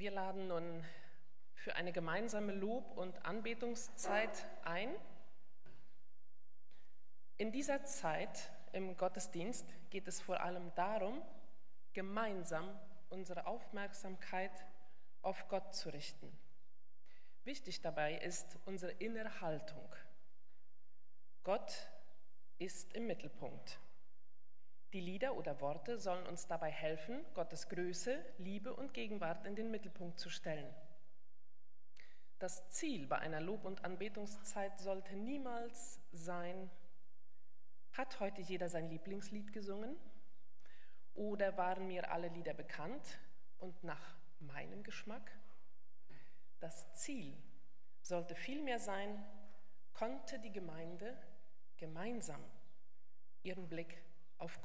Wir laden nun für eine gemeinsame Lob- und Anbetungszeit ein. In dieser Zeit im Gottesdienst geht es vor allem darum, gemeinsam unsere Aufmerksamkeit auf Gott zu richten. Wichtig dabei ist unsere innere Haltung. Gott ist im Mittelpunkt. Die Lieder oder Worte sollen uns dabei helfen, Gottes Größe, Liebe und Gegenwart in den Mittelpunkt zu stellen. Das Ziel bei einer Lob- und Anbetungszeit sollte niemals sein: Hat heute jeder sein Lieblingslied gesungen? Oder waren mir alle Lieder bekannt und nach meinem Geschmack? Das Ziel sollte vielmehr sein: Konnte die Gemeinde gemeinsam ihren Blick auf